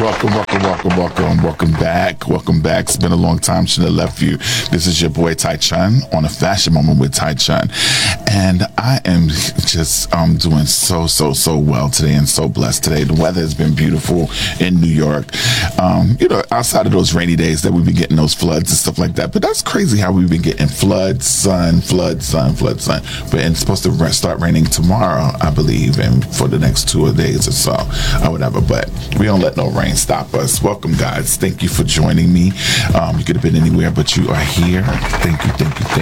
Welcome back. It's been a long time since I left you. This is your boy Tai Chun on a Fashion Moment with Tai Chun, and I am just doing so well today and so blessed today. The weather has been beautiful in New York. Outside of those rainy days that we've been getting those floods and stuff like that, but that's crazy how we've been getting flood, sun. But it's supposed to start raining tomorrow, I believe, and for the next 2 days or so, or whatever. But we don't let no rain stop us. Welcome, guys. Thank you for joining me. You could have been anywhere, but you are here. Thank you.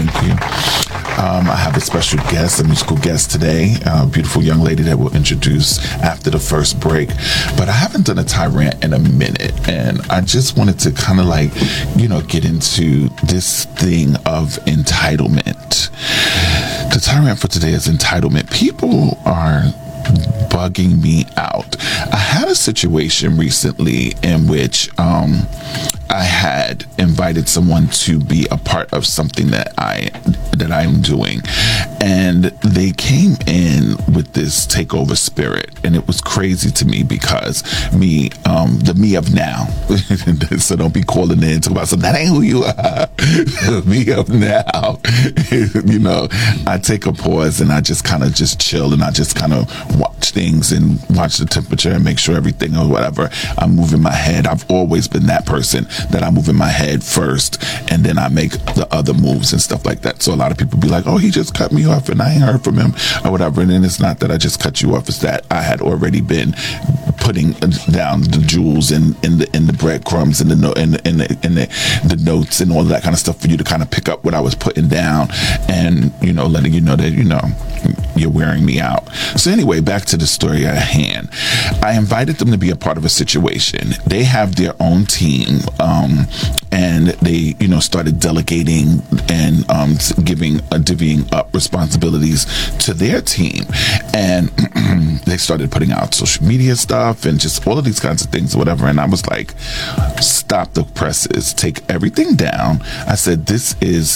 I have a special guest, a musical guest today, a beautiful young lady that we'll introduce after the first break. But I haven't done a Tyrant in a minute, and I just wanted to kind of get into this thing of entitlement. The Tyrant for today is entitlement. People are bugging me out. I had a situation recently in which I had invited someone to be a part of something that I'm doing, and they came in with this takeover spirit, and it was crazy to me because the me of now, so don't be calling in to about something that ain't who you are. The me of now, I take a pause and I just kind of just chill, and I just kind of watch things and watch the temperature and make sure everything or whatever. I'm moving my head. I've always been that person that I'm moving my head first, and then I make the other moves and stuff like that. So a lot of people be like, oh, he just cut me off and I ain't heard from him or whatever. And then it's not that I just cut you off, it's that I had already been putting down the jewels and in the breadcrumbs and the notes and all that kind of stuff for you to kind of pick up what I was putting down, and letting you know that you're wearing me out. So anyway, back to the story at hand. I invited them to be a part of a situation. They have their own team, and they started delegating and divvying up responsibilities to their team, and they started putting out social media stuff and just all of these kinds of things or whatever. And I was like, stop the presses, take everything down. I said, this is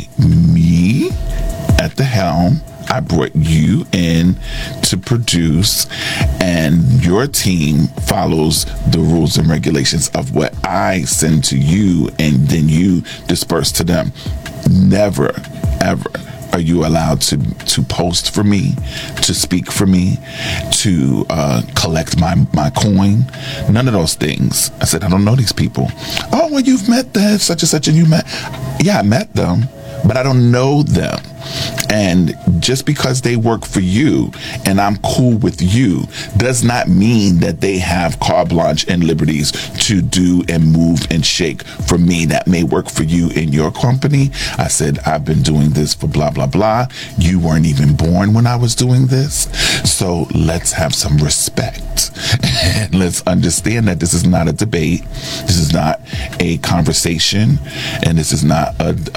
me at the helm. I brought you in to produce, and your team follows the rules and regulations of what I send to you, and then you disperse to them. Never, ever are you allowed to post for me, to speak for me, to collect my coin. None of those things. I said, I don't know these people. Oh, well, you've met that such and such, and you met. Yeah, I met them, but I don't know them. And just because they work for you and I'm cool with you does not mean that they have carte blanche and liberties to do and move and shake for me that may work for you in your company. I said, I've been doing this for blah, blah, blah. You weren't even born when I was doing this. So let's have some respect. And let's understand that this is not a debate. This is not a conversation. And this is not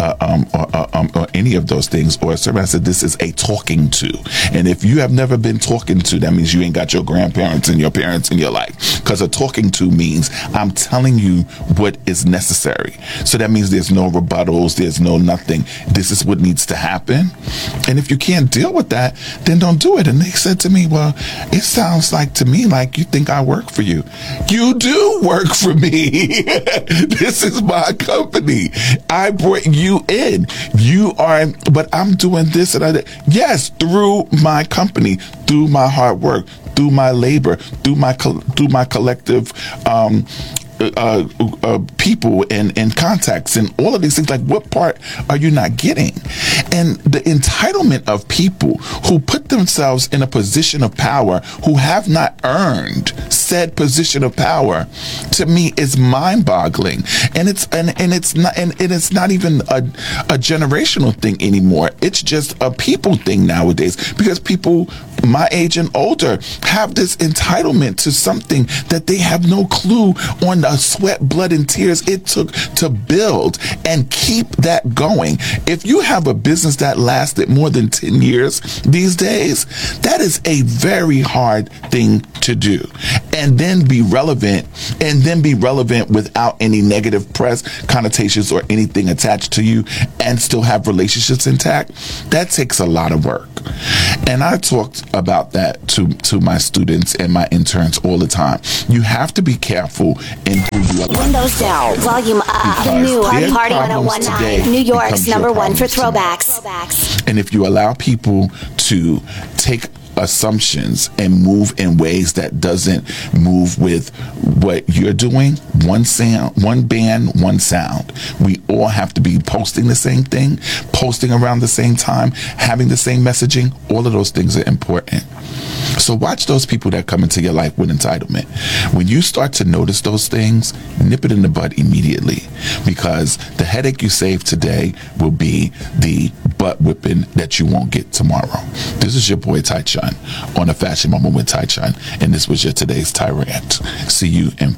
or any of those things. Or I said, this is a talking to. And if you have never been talking to, that means you ain't got your grandparents and your parents in your life. Because a talking to means I'm telling you what is necessary. So that means there's no rebuttals, there's no nothing. This is what needs to happen. And if you can't deal with that, then don't do it. And they said to me, well, it sounds like to me like you think I work for you. You do work for me. This is my company. I brought you in. You are, but I'm doing this and that. Yes, through my company, through my hard work, through my labor, through my collective people and contacts and all of these things. Like, what part are you not getting? And the entitlement of people who put themselves in a position of power, who have not earned said position of power, to me is mind-boggling. And it's not even a generational thing anymore. It's just a people thing nowadays, because people my age and older have this entitlement to something that they have no clue on the sweat, blood, and tears it took to build and keep that going. If you have a business that lasted more than 10 years these days, that is a very hard thing to to do, and then be relevant, without any negative press connotations or anything attached to you, and still have relationships intact. That takes a lot of work. And I talked about that to my students and my interns all the time. You have to be careful in who you allow. Windows down, volume up. The new Party 1019, New York's number one for throwbacks. And if you allow people to take assumptions and move in ways that doesn't move with what you're doing, one sound, one band, one sound. We all have to be posting the same thing, posting around the same time, having the same messaging. All of those things are important. So watch those people that come into your life with entitlement. When you start to notice those things, nip it in the bud immediately, because the headache you save today will be the butt whipping that you won't get tomorrow. This is your boy Ty Chun on A Fashion Moment with Ty Chun, and this was your today's Tyrant. See you in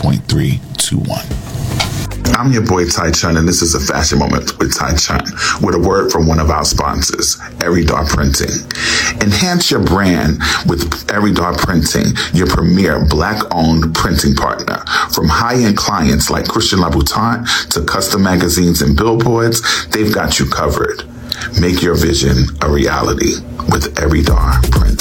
5.321. I'm your boy Ty Chun, and this is A Fashion Moment with Ty Chun, with a word from one of our sponsors, Eridar Printing. Enhance your brand with Eridar Printing, your premier Black-owned printing partner. From high-end clients like Christian Louboutin to custom magazines and billboards, they've got you covered. Make your vision a reality with Eridar Printing.